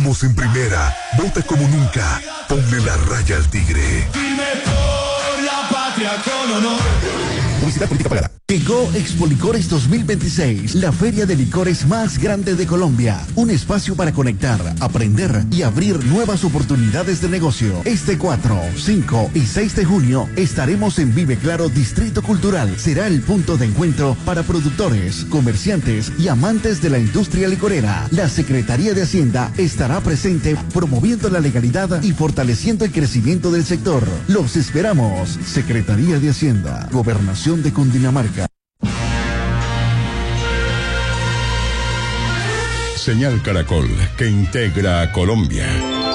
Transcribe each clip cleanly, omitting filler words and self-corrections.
Estamos en primera. Vota como nunca. Ponle la raya al tigre. Firme por la patria con honor. Publicidad política pagada. Llegó Expo Licores 2026, la feria de licores más grande de Colombia. Un espacio para conectar, aprender y abrir nuevas oportunidades de negocio. Este 4, 5 y 6 de junio estaremos en Vive Claro Distrito Cultural. Será el punto de encuentro para productores, comerciantes y amantes de la industria licorera. La Secretaría de Hacienda estará presente promoviendo la legalidad y fortaleciendo el crecimiento del sector. Los esperamos. Secretaría de Hacienda, Gobernación de Cundinamarca. Señal Caracol, que integra a Colombia.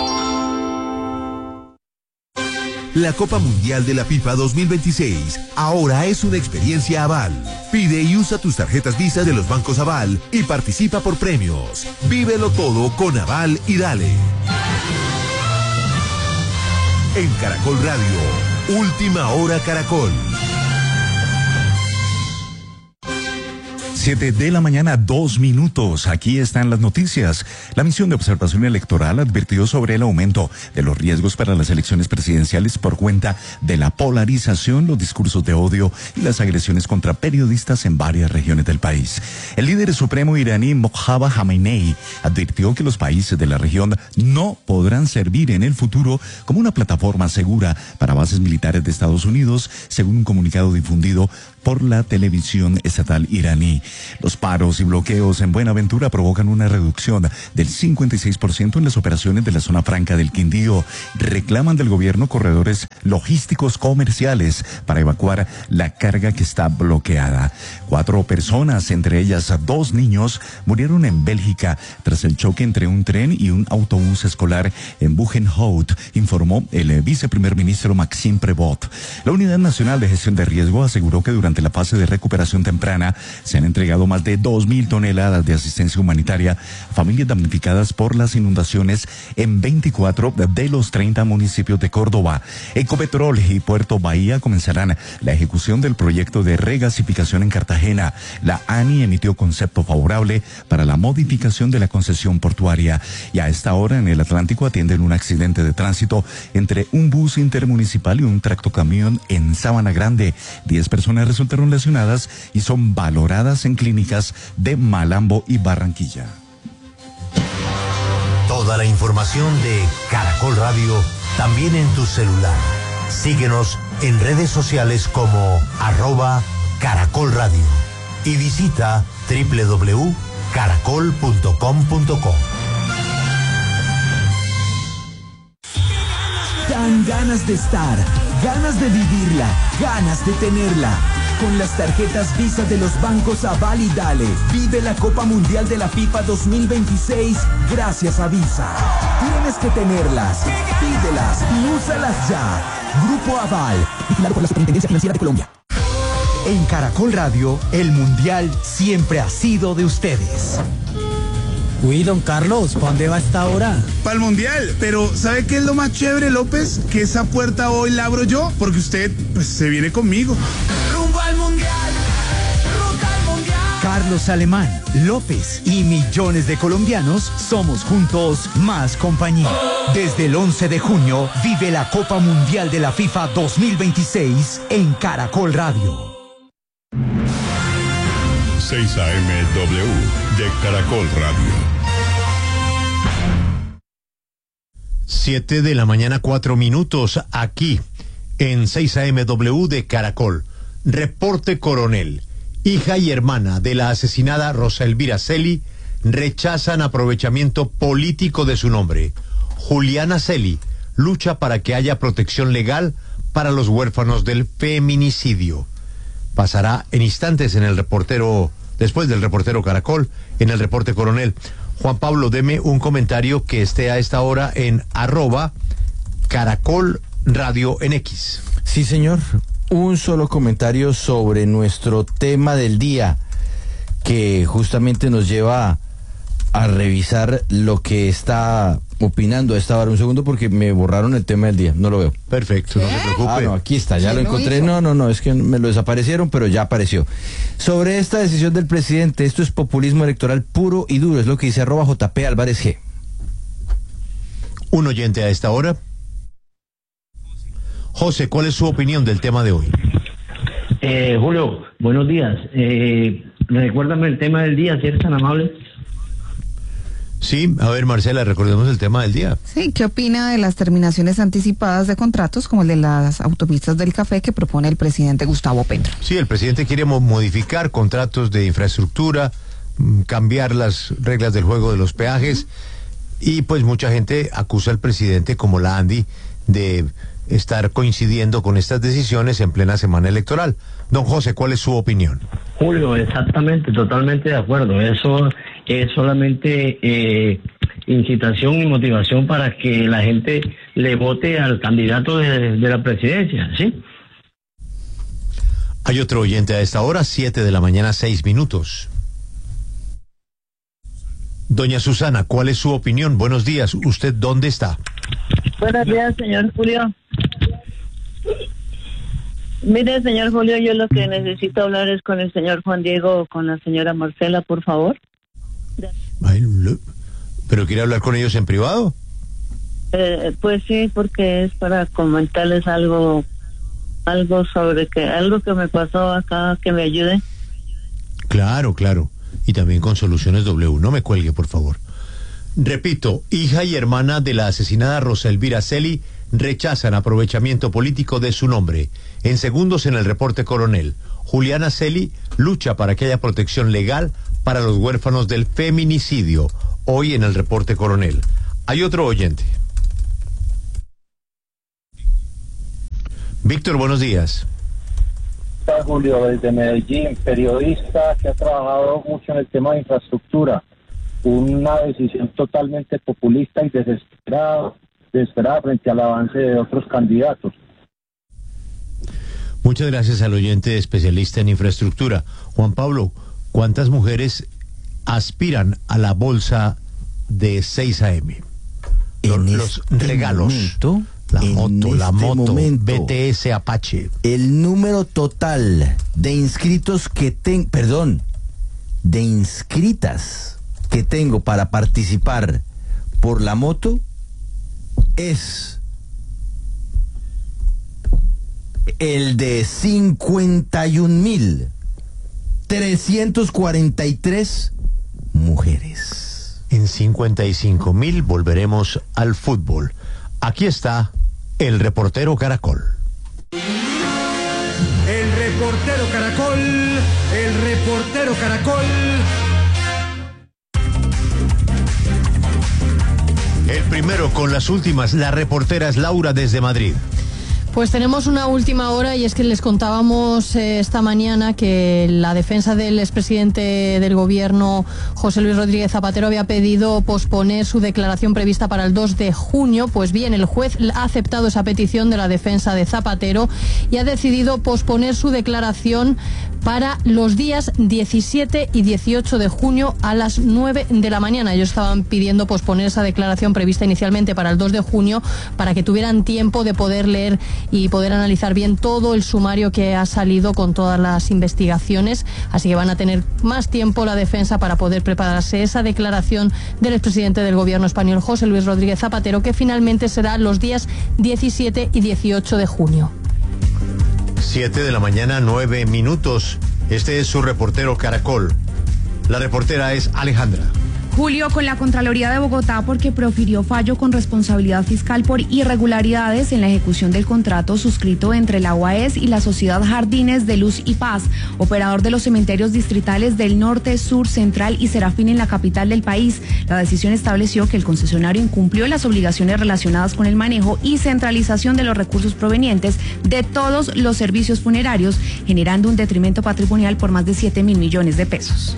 La Copa Mundial de la FIFA 2026 ahora es una experiencia Aval. Pide y usa tus tarjetas Visa de los bancos Aval y participa por premios. Vívelo todo con Aval y dale. En Caracol Radio, Última Hora Caracol. 7 de la mañana, 2 minutos. Aquí están las noticias. La misión de observación electoral advirtió sobre el aumento de los riesgos para las elecciones presidenciales por cuenta de la polarización, los discursos de odio y las agresiones contra periodistas en varias regiones del país. El líder supremo iraní Mojtaba Khamenei advirtió que los países de la región no podrán servir en el futuro como una plataforma segura para bases militares de Estados Unidos, según un comunicado difundido por la televisión estatal iraní. Los paros y bloqueos en Buenaventura provocan una reducción del 56% en las operaciones de la zona franca del Quindío. Reclaman del gobierno corredores logísticos comerciales para evacuar la carga que está bloqueada. 4 personas, entre ellas 2 niños, murieron en Bélgica tras el choque entre un tren y un autobús escolar en Bugenhout, informó el viceprimer ministro Maxime Prévost. La Unidad Nacional de Gestión de Riesgo aseguró que durante la fase de recuperación temprana se han entregado más de 2.000 toneladas de asistencia humanitaria a familias damnificadas por las inundaciones en 24 de los 30 municipios de Córdoba. Ecopetrol y Puerto Bahía comenzarán la ejecución del proyecto de regasificación en Cartagena. La ANI emitió concepto favorable para la modificación de la concesión portuaria. Y a esta hora en el Atlántico atienden un accidente de tránsito entre un bus intermunicipal y un tractocamión en Sabana Grande. 10 personas resultaron lesionadas y son valoradas en clínicas de Malambo y Barranquilla. Toda la información de Caracol Radio también en tu celular. Síguenos en redes sociales como @Caracol Radio y visita www.caracol.com.co. Dan ganas de estar, ganas de vivirla, ganas de tenerla. Con las tarjetas Visa de los bancos Aval y Dale, vive la Copa Mundial de la FIFA 2026 gracias a Visa. Tienes que tenerlas, pídelas y úsalas ya. Grupo Aval, vigilado por la Superintendencia Financiera de Colombia. En Caracol Radio, el Mundial siempre ha sido de ustedes. Uy, don Carlos, ¿para dónde va a esta hora? Para el Mundial, pero ¿sabe qué es lo más chévere, López? Que esa puerta hoy la abro yo, porque usted, pues, se viene conmigo. Rumbo al Mundial, ruta al Mundial. Carlos Alemán, López y millones de colombianos somos juntos más compañía. Desde el 11 de junio, vive la Copa Mundial de la FIFA 2026 en Caracol Radio. 6 AMW de Caracol Radio. 7 de la mañana, 4 minutos, aquí en 6 AMW de Caracol. Reporte Coronel. Hija y hermana de la asesinada Rosa Elvira Celi rechazan aprovechamiento político de su nombre. Juliana Celi lucha para que haya protección legal para los huérfanos del feminicidio. Pasará en instantes en el reportero, después del reportero Caracol, en el reporte Coronel. Juan Pablo, deme un comentario que esté a esta hora en @Caracol Radio en X. Sí, señor. Un solo comentario sobre nuestro tema del día, que justamente nos lleva a revisar lo que está opinando a esta hora. Un segundo, porque me borraron el tema del día, no lo veo. Perfecto, no se preocupe. Ah, no, aquí está, ya lo encontré. No, es que me lo desaparecieron, pero ya apareció. Sobre esta decisión del presidente, esto es populismo electoral puro y duro, es lo que dice @JP Álvarez G. Un oyente a esta hora. José, ¿cuál es su opinión del tema de hoy? Julio, buenos días. Recuérdame el tema del día, si eres tan amable. Sí, a ver, Marcela, recordemos el tema del día. Sí, ¿qué opina de las terminaciones anticipadas de contratos como el de las autopistas del café que propone el presidente Gustavo Petro? Sí, el presidente quiere modificar contratos de infraestructura, cambiar las reglas del juego de los peajes, y pues mucha gente acusa al presidente, como la Andy, de estar coincidiendo con estas decisiones en plena semana electoral. Don José, ¿cuál es su opinión? Julio, exactamente, totalmente de acuerdo. Eso es solamente incitación y motivación para que la gente le vote al candidato de la presidencia, ¿sí? Hay otro oyente a esta hora, 7 de la mañana, 6 minutos. Doña Susana, ¿cuál es su opinión? Buenos días, ¿usted dónde está? Buenos días, señor Julio. Mire, señor Julio, yo lo que necesito hablar es con el señor Juan Diego o con la señora Marcela, por favor. Ay, ¿pero quiere hablar con ellos en privado? Pues sí, porque es para comentarles algo sobre algo que me pasó acá, que me ayude. Claro, claro. Y también con Soluciones W. No me cuelgue, por favor. Repito, hija y hermana de la asesinada Rosa Elvira Celi rechazan aprovechamiento político de su nombre. En segundos en el reporte coronel, Juliana Celi lucha para que haya protección legal para los huérfanos del feminicidio. Hoy en el reporte coronel. Hay otro oyente. Víctor, buenos días. Julio, desde Medellín, periodista que ha trabajado mucho en el tema de infraestructura. Una decisión totalmente populista y desesperada frente al avance de otros candidatos. Muchas gracias al oyente especialista en infraestructura. Juan Pablo, ¿cuántas mujeres aspiran a la bolsa de 6 AM? Los regalos. Momento, la moto, momento, BTS Apache. El número total de inscritos de inscritas que tengo para participar por la moto es el de 51.343 mujeres. En 55.000 volveremos al fútbol. Aquí está el reportero Caracol. El reportero Caracol, el reportero Caracol. El primero con las últimas, la reportera es Laura desde Madrid. Pues tenemos una última hora y es que les contábamos esta mañana que la defensa del expresidente del gobierno, José Luis Rodríguez Zapatero, había pedido posponer su declaración prevista para el 2 de junio. Pues bien, el juez ha aceptado esa petición de la defensa de Zapatero y ha decidido posponer su declaración para los días 17 y 18 de junio a las 9 de la mañana. Ellos estaban pidiendo posponer esa declaración prevista inicialmente para el 2 de junio para que tuvieran tiempo de poder leer y poder analizar bien todo el sumario que ha salido con todas las investigaciones. Así que van a tener más tiempo la defensa para poder prepararse esa declaración del expresidente del gobierno español, José Luis Rodríguez Zapatero, que finalmente será los días 17 y 18 de junio. 7 de la mañana, 9 minutos. Este es su reportero Caracol. La reportera es Alejandra. Julio, con la Contraloría de Bogotá porque profirió fallo con responsabilidad fiscal por irregularidades en la ejecución del contrato suscrito entre la UAES y la Sociedad Jardines de Luz y Paz, operador de los cementerios distritales del Norte, Sur, Central y Serafín en la capital del país. La decisión estableció que el concesionario incumplió las obligaciones relacionadas con el manejo y centralización de los recursos provenientes de todos los servicios funerarios, generando un detrimento patrimonial por más de 7.000 millones de pesos.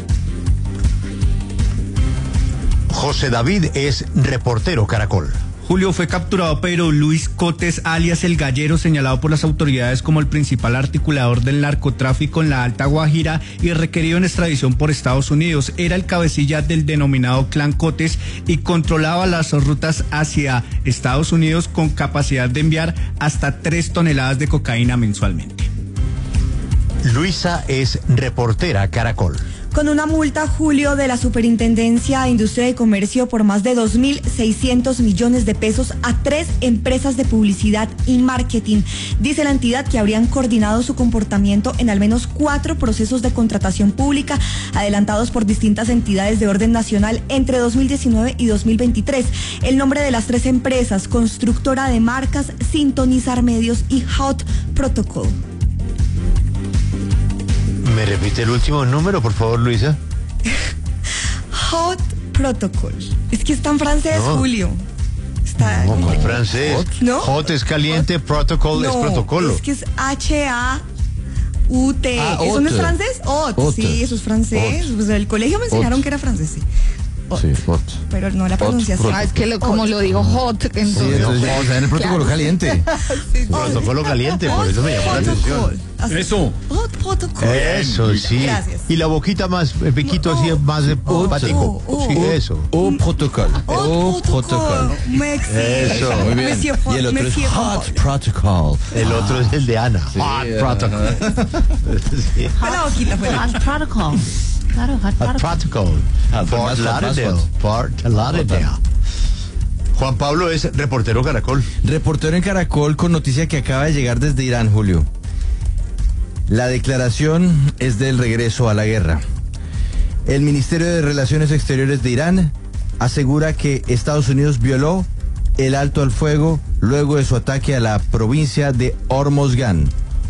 José David es reportero Caracol. Julio, fue capturado Pedro Luis Cotes, alias El Gallero, señalado por las autoridades como el principal articulador del narcotráfico en la Alta Guajira y requerido en extradición por Estados Unidos. Era el cabecilla del denominado Clan Cotes y controlaba las rutas hacia Estados Unidos con capacidad de enviar hasta 3 toneladas de cocaína mensualmente. Luisa es reportera Caracol. con una multa, Julio, de la Superintendencia de Industria y Comercio por más de 2.600 millones de pesos a 3 empresas de publicidad y marketing. Dice la entidad que habrían coordinado su comportamiento en al menos 4 procesos de contratación pública adelantados por distintas entidades de orden nacional entre 2019 y 2023. El nombre de las 3 empresas: Constructora de Marcas, Sintonizar Medios y Hot Protocol. ¿Me repite el último número, por favor, Luisa? Hot Protocol. Es que está en francés, no. Julio. Está no, en francés. Hot, ¿no? Hot es caliente, protocol es protocolo. Es que es H-A-U-T. ¿Eso no es francés? Hot. Sí, eso es francés. Pues el colegio me enseñaron que era francés, sí. Hot. Sí, hot. Pero no la pronunciación. Es que como lo digo hot, entonces. Sí, entonces ya en el protocolo caliente. Sí, protocolo caliente, por eso me llamó la atención. Eso. Hot protocol. Eso, sí. Gracias. Y la boquita más, el piquito así más empático. Sí, eso. Protocol. Protocol. Eso. Muy bien. Y el otro es Hot Protocol. El otro es el de Ana. Hot Protocol. La boquita fue. Hot Protocol. Claro, Hot Protocol. Fort Lauderdale. Juan Pablo es reportero Caracol. Reportero en Caracol con noticia que acaba de llegar desde Irán, Julio. La declaración es del regreso a la guerra. El Ministerio de Relaciones Exteriores de Irán asegura que Estados Unidos violó el alto al fuego luego de su ataque a la provincia de Hormozgan.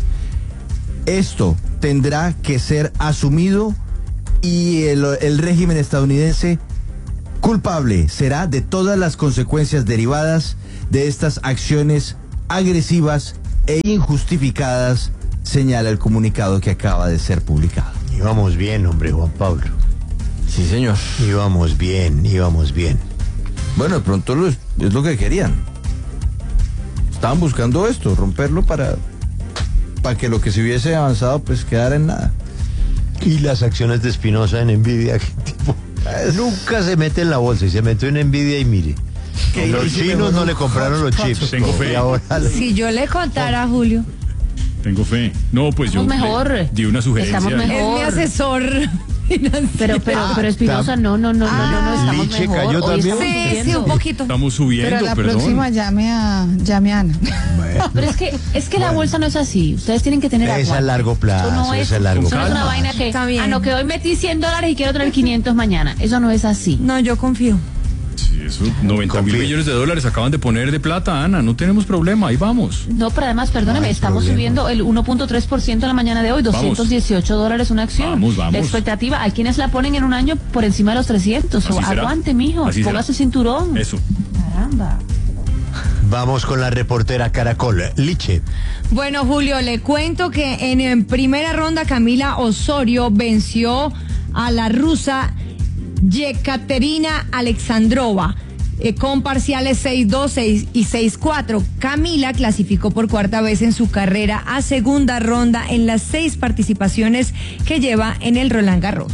Esto tendrá que ser asumido y el régimen estadounidense culpable será de todas las consecuencias derivadas de estas acciones agresivas e injustificadas, señala el comunicado que acaba de ser publicado. Íbamos bien, hombre, Juan Pablo. Sí, señor. Íbamos bien. Bueno, de pronto es lo que querían. Estaban buscando esto, romperlo para que lo que se hubiese avanzado pues quedara en nada. Y las acciones de Espinosa en Nvidia, que tipo, nunca se mete en la bolsa y se metió en Nvidia y mire. Los chinos no le compraron los chips. Tengo fe. Si yo le contara a Julio. Tengo fe. No, pues estamos yo mejor. Di una sugerencia. Estamos mejor. Es mi asesor. Pero Espinosa, no, estamos Liche mejor. cayó Hoy también. Sí, un poquito. Estamos subiendo, pero la perdón. próxima llame a Ana. Pero es que la bolsa no es así. Ustedes tienen que tener Es aguante. a largo plazo, Eso no es a largo plazo. No es una vaina que, que hoy metí $100 y quiero traer 500 mañana. Eso no es así. No, yo confío. Sí, eso, 90.000 millones de dólares acaban de poner de plata, Ana. No tenemos problema, ahí vamos. No, pero además, perdóneme, estamos subiendo el 1.3% en la mañana de hoy, $218 una acción. Vamos. La expectativa, hay quienes la ponen en un año por encima de los 300. Aguante, mijo, ponga su cinturón. Eso. Caramba. Vamos con la reportera Caracol, Liche. Bueno, Julio, le cuento que en primera ronda Camila Osorio venció a la rusa Yekaterina Alexandrova con parciales 6-2 y 6-4. Camila clasificó por cuarta vez en su carrera a segunda ronda en las 6 participaciones que lleva en el Roland Garros.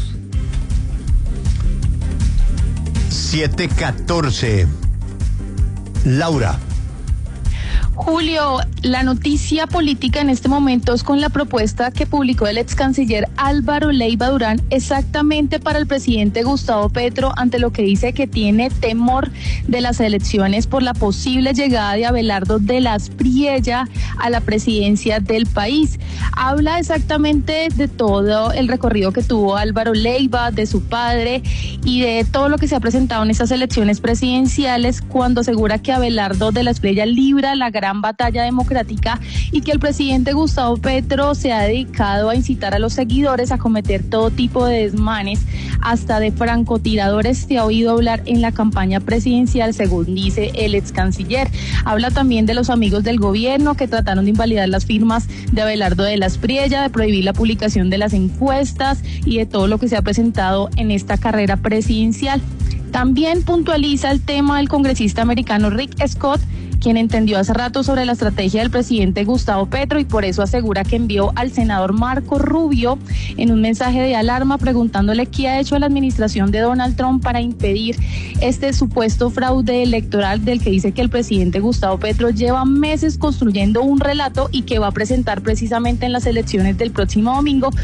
7:14. Laura. Julio, la noticia política en este momento es con la propuesta que publicó el ex canciller Álvaro Leiva Durán exactamente para el presidente Gustavo Petro ante lo que dice que tiene temor de las elecciones por la posible llegada de Abelardo de la Espriella a la presidencia del país. Habla exactamente de todo el recorrido que tuvo Álvaro Leiva, de su padre y de todo lo que se ha presentado en estas elecciones presidenciales cuando asegura que Abelardo de la Espriella libra la gran batalla democrática y que el presidente Gustavo Petro se ha dedicado a incitar a los seguidores a cometer todo tipo de desmanes, hasta de francotiradores se ha oído hablar en la campaña presidencial, según dice el ex canciller. Habla también de los amigos del gobierno que trataron de invalidar las firmas de Abelardo de la Espriella, de prohibir la publicación de las encuestas y de todo lo que se ha presentado en esta carrera presidencial. También puntualiza el tema del congresista americano Rick Scott, quien entendió hace rato sobre la estrategia del presidente Gustavo Petro y por eso asegura que envió al senador Marco Rubio en un mensaje de alarma preguntándole qué ha hecho la administración de Donald Trump para impedir este supuesto fraude electoral del que dice que el presidente Gustavo Petro lleva meses construyendo un relato y que va a presentar precisamente en las elecciones del próximo domingo,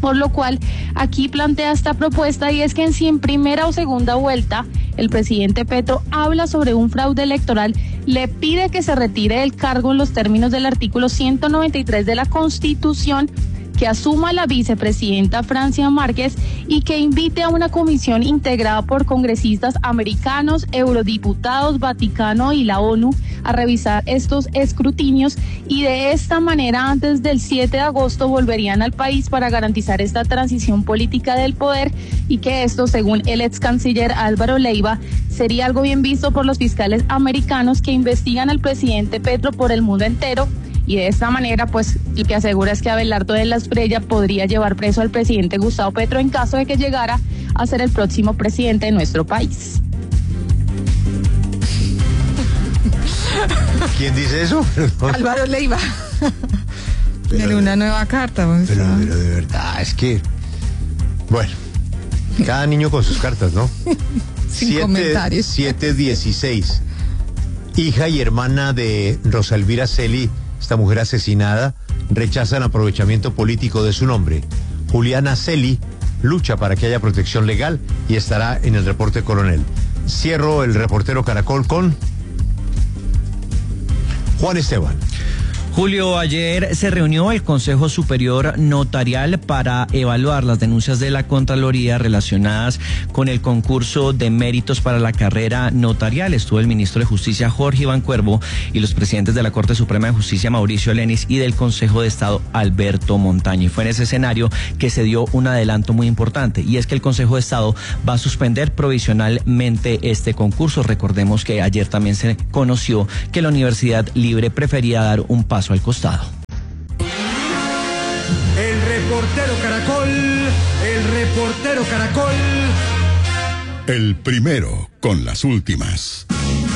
por lo cual aquí plantea esta propuesta, y es que si en primera o segunda vuelta el presidente Petro habla sobre un fraude electoral, le pide que se retire del cargo en los términos del artículo 193 de la Constitución, que asuma la vicepresidenta Francia Márquez y que invite a una comisión integrada por congresistas americanos, eurodiputados, Vaticano y la ONU a revisar estos escrutinios, y de esta manera antes del 7 de agosto volverían al país para garantizar esta transición política del poder, y que esto, según el ex canciller Álvaro Leiva, sería algo bien visto por los fiscales americanos que investigan al presidente Petro por el mundo entero. Y de esta manera, pues, lo que asegura es que Abelardo de la Espriella podría llevar preso al presidente Gustavo Petro en caso de que llegara a ser el próximo presidente de nuestro país. ¿Quién dice eso? Álvaro Leiva. En una nueva carta. Pero de verdad, es que... Bueno, cada niño con sus cartas, ¿no? Sin comentarios. 7:16. Hija y hermana de Rosa Elvira Celi, esta mujer asesinada, rechazan aprovechamiento político de su nombre. Juliana Celi lucha para que haya protección legal y estará en el reporte coronel. Cierro el reportero Caracol con Juan Esteban. Julio, ayer se reunió el Consejo Superior Notarial para evaluar las denuncias de la Contraloría relacionadas con el concurso de méritos para la carrera notarial. Estuvo el ministro de Justicia Jorge Iván Cuervo y los presidentes de la Corte Suprema de Justicia Mauricio Lenis y del Consejo de Estado Alberto Montaño. Y fue en ese escenario que se dio un adelanto muy importante, y es que el Consejo de Estado va a suspender provisionalmente este concurso. Recordemos que ayer también se conoció que la Universidad Libre prefería dar un paso al costado. El reportero Caracol. El primero con las últimas.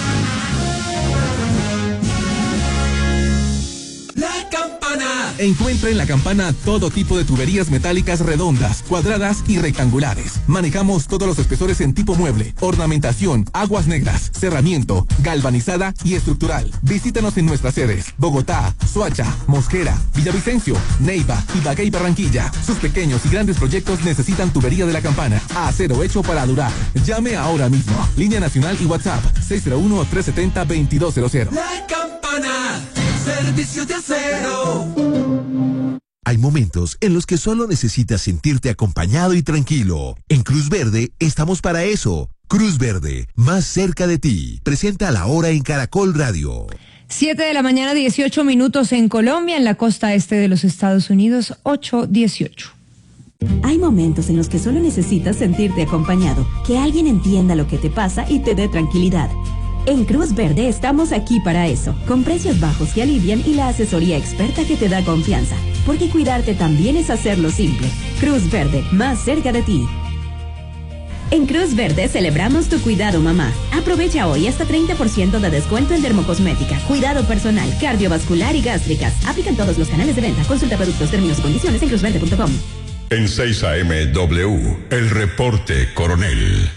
Encuentra en La Campana todo tipo de tuberías metálicas redondas, cuadradas y rectangulares. Manejamos todos los espesores en tipo mueble, ornamentación, aguas negras, cerramiento, galvanizada y estructural. Visítanos en nuestras sedes: Bogotá, Soacha, Mosquera, Villavicencio, Neiva, Ibagué y Barranquilla. Sus pequeños y grandes proyectos necesitan tubería de La Campana. Acero hecho para durar. Llame ahora mismo. Línea nacional y WhatsApp 601-370-2200. La Campana, servicio de acero. Hay momentos en los que solo necesitas sentirte acompañado y tranquilo. En Cruz Verde estamos para eso. Cruz Verde, más cerca de ti. Presenta La Hora en Caracol Radio. 7:18 a.m. en Colombia, en la costa este de los Estados Unidos, 8:18. Hay momentos en los que solo necesitas sentirte acompañado, que alguien entienda lo que te pasa y te dé tranquilidad. En Cruz Verde estamos aquí para eso, con precios bajos que alivian y la asesoría experta que te da confianza. Porque cuidarte también es hacerlo simple. Cruz Verde, más cerca de ti. En Cruz Verde celebramos tu cuidado, mamá. Aprovecha hoy hasta 30% de descuento en dermocosmética, cuidado personal, cardiovascular y gástricas. Aplican todos los canales de venta. Consulta productos, términos y condiciones en cruzverde.com. En 6 AM W, el reporte coronel.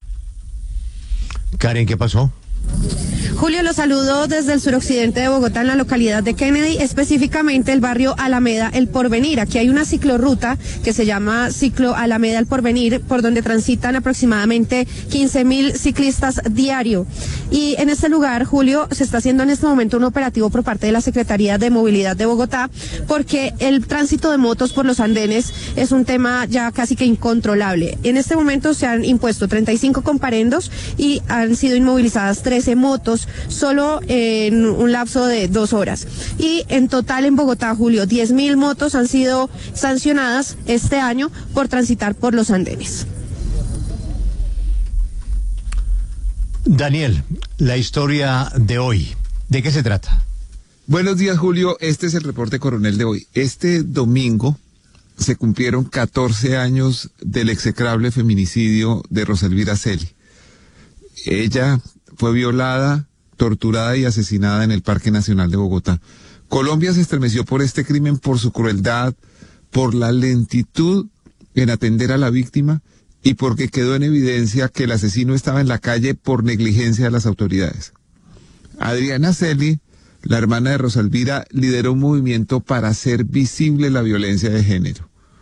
Karen, ¿qué pasó? Julio, los saludo desde el suroccidente de Bogotá, en la localidad de Kennedy, específicamente el barrio Alameda El Porvenir. Aquí hay una ciclorruta que se llama Ciclo Alameda El Porvenir, por donde transitan aproximadamente 15.000 ciclistas diario. Y en este lugar, Julio, se está haciendo en este momento un operativo por parte de la Secretaría de Movilidad de Bogotá, porque el tránsito de motos por los andenes es un tema ya casi que incontrolable. En este momento se han impuesto 35 comparendos y han sido inmovilizadas 13 motos, solo en un lapso de 2 horas. Y en total en Bogotá, Julio, 10.000 motos han sido sancionadas este año por transitar por los andenes. Daniel, la historia de hoy, ¿de qué se trata? Buenos días, Julio. Este es el reporte coronel de hoy. Este domingo se cumplieron 14 años del execrable feminicidio de Rosa Elvira Celi. Ella fue violada, torturada y asesinada en el Parque Nacional de Bogotá. Colombia se estremeció por este crimen, por su crueldad, por la lentitud en atender a la víctima y porque quedó en evidencia que el asesino estaba en la calle por negligencia de las autoridades. Adriana Celi, la hermana de Rosa Elvira, lideró un movimiento para hacer visible la violencia de género.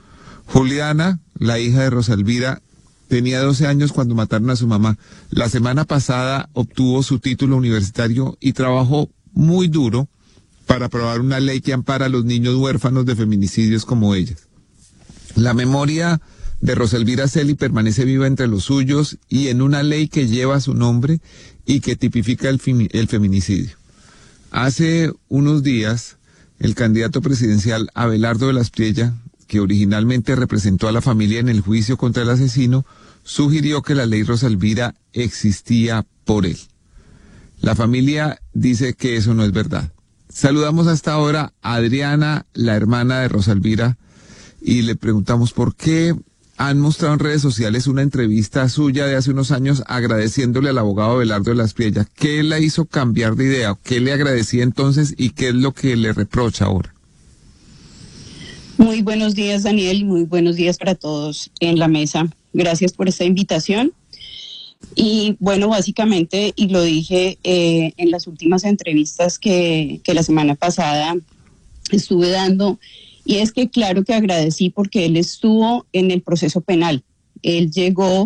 Juliana, la hija de Rosa Elvira, tenía 12 años cuando mataron a su mamá. La semana pasada obtuvo su título universitario y trabajó muy duro para aprobar una ley que ampara a los niños huérfanos de feminicidios como ellas. La memoria de Rosa Elvira Celi permanece viva entre los suyos y en una ley que lleva su nombre y que tipifica el feminicidio. Hace unos días, el candidato presidencial Abelardo de la Espriella, que originalmente representó a la familia en el juicio contra el asesino, sugirió que la ley Rosa Elvira existía por él. La familia dice que eso no es verdad. Saludamos hasta ahora a Adriana, la hermana de Rosa Elvira, y le preguntamos por qué han mostrado en redes sociales una entrevista suya de hace unos años agradeciéndole al abogado Abelardo de la Espriella. ¿Qué la hizo cambiar de idea? ¿Qué le agradecía entonces y qué es lo que le reprocha ahora? Muy buenos días, Daniel, muy buenos días para todos en la mesa. Gracias por esta invitación. Y bueno, básicamente, y lo dije en las últimas entrevistas que la semana pasada estuve dando, y es que claro que agradecí porque él estuvo en el proceso penal. Él llegó,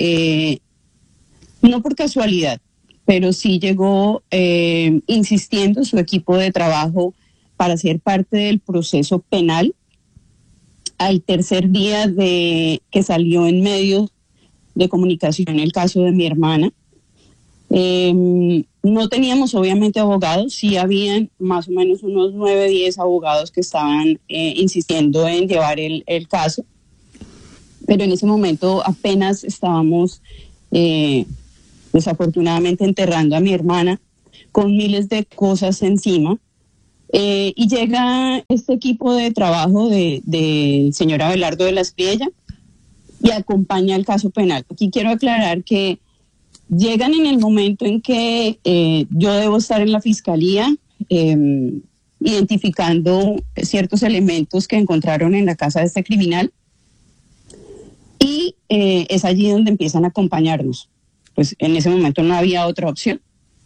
no por casualidad, pero sí llegó insistiendo su equipo de trabajo para ser parte del proceso penal. Al tercer día de que salió en medios de comunicación el caso de mi hermana, no teníamos obviamente abogados, sí habían más o menos unos 9, 10 abogados que estaban insistiendo en llevar el caso, pero en ese momento apenas estábamos desafortunadamente enterrando a mi hermana con miles de cosas encima. Y llega este equipo de trabajo del señor Abelardo de la Espriella y acompaña el caso penal. Aquí quiero aclarar que llegan en el momento en que yo debo estar en la fiscalía identificando ciertos elementos que encontraron en la casa de este criminal, y es allí donde empiezan a acompañarnos. Pues en ese momento no había otra opción.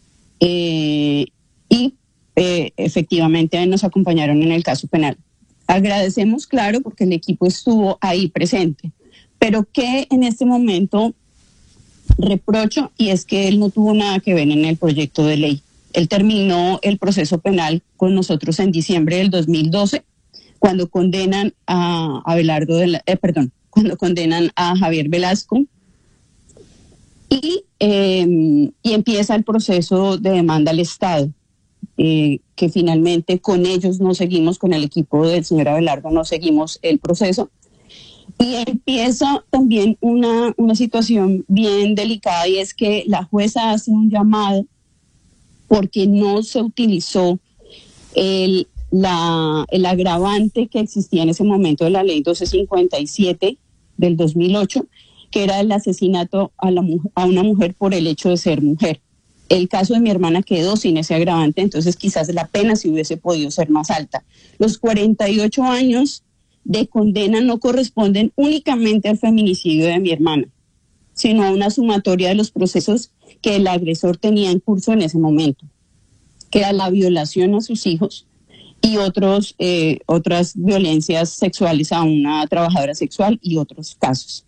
Efectivamente nos acompañaron en el caso penal. Agradecemos, claro, porque el equipo estuvo ahí presente, pero que en este momento reprocho, y es que él no tuvo nada que ver en el proyecto de ley. Él terminó el proceso penal con nosotros en diciembre del 2012, cuando condenan a cuando condenan a Javier Velasco, y empieza el proceso de demanda al Estado. Que finalmente con ellos no seguimos, con el equipo del señor Abelardo no seguimos el proceso, y empieza también una situación bien delicada, y es que la jueza hace un llamado porque no se utilizó el agravante que existía en ese momento de la ley 1257 del 2008, que era el asesinato a una mujer por el hecho de ser mujer. El caso de mi hermana quedó sin ese agravante, entonces quizás la pena sí hubiese podido ser más alta. Los 48 años de condena no corresponden únicamente al feminicidio de mi hermana, sino a una sumatoria de los procesos que el agresor tenía en curso en ese momento, que era la violación a sus hijos y otras violencias sexuales a una trabajadora sexual y otros casos.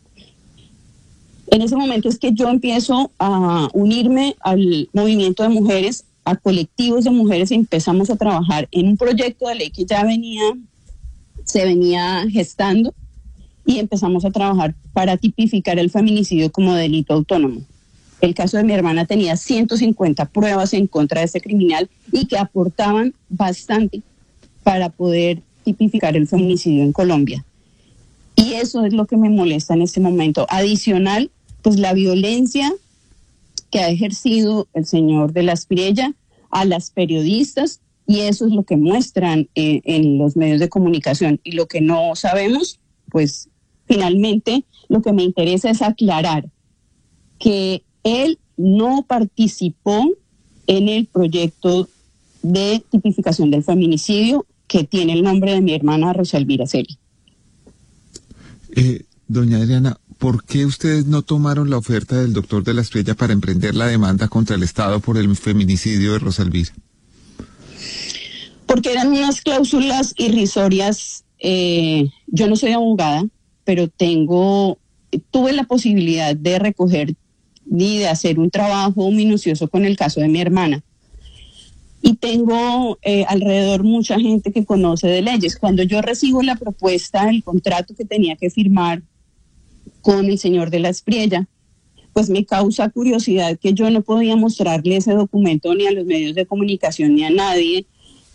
En ese momento es que yo empiezo a unirme al movimiento de mujeres, a colectivos de mujeres, y empezamos a trabajar en un proyecto de ley que ya se venía gestando, y empezamos a trabajar para tipificar el feminicidio como delito autónomo. El caso de mi hermana tenía 150 pruebas en contra de ese criminal y que aportaban bastante para poder tipificar el feminicidio en Colombia. Y eso es lo que me molesta en este momento. Adicional, pues la violencia que ha ejercido el señor de la Espriella a las periodistas, y eso es lo que muestran en los medios de comunicación. Y lo que no sabemos, pues finalmente lo que me interesa es aclarar que él no participó en el proyecto de tipificación del feminicidio que tiene el nombre de mi hermana Rosa Elvira Celi. Doña Adriana, ¿por qué ustedes no tomaron la oferta del doctor de la Espriella para emprender la demanda contra el Estado por el feminicidio de Rosa Elvira? Porque eran unas cláusulas irrisorias yo no soy abogada, pero tuve la posibilidad de recoger y de hacer un trabajo minucioso con el caso de mi hermana. Y tengo alrededor mucha gente que conoce de leyes. Cuando yo recibo la propuesta, el contrato que tenía que firmar con el señor de la Espriella, pues me causa curiosidad que yo no podía mostrarle ese documento ni a los medios de comunicación ni a nadie.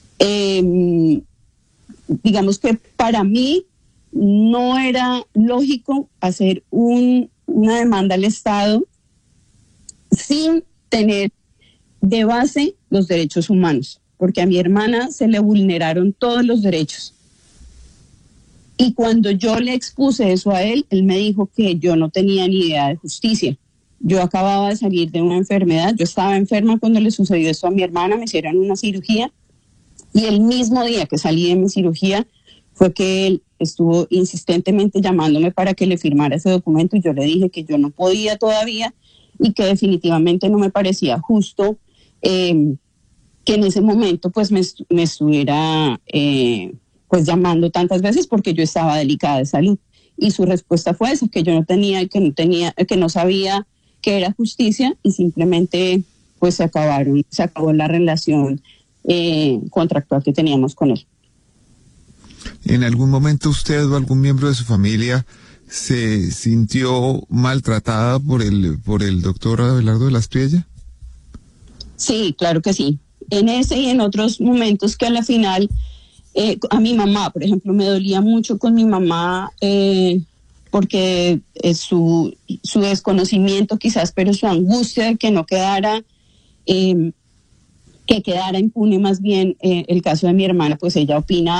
Digamos que para mí no era lógico hacer una demanda al Estado sin tener de base los derechos humanos, porque a mi hermana se le vulneraron todos los derechos. Y cuando yo le expuse eso a él, él me dijo que yo no tenía ni idea de justicia. Yo acababa de salir de una enfermedad, yo estaba enferma cuando le sucedió esto a mi hermana, me hicieron una cirugía, y el mismo día que salí de mi cirugía fue que él estuvo insistentemente llamándome para que le firmara ese documento, y yo le dije que yo no podía todavía y que definitivamente no me parecía justo que en ese momento pues me estuviera pues llamando tantas veces porque yo estaba delicada de salud. Y su respuesta fue esa, que yo no tenía, que no sabía que era justicia, y simplemente pues se acabó la relación contractual que teníamos con él. ¿En algún momento usted o algún miembro de su familia se sintió maltratada por el doctor Abelardo de la Espriella? Sí, claro que sí. En ese y en otros momentos que a la final, a mi mamá, por ejemplo, me dolía mucho con mi mamá porque su desconocimiento quizás, pero su angustia de que no quedara, que quedara impune más bien el caso de mi hermana, pues ella opina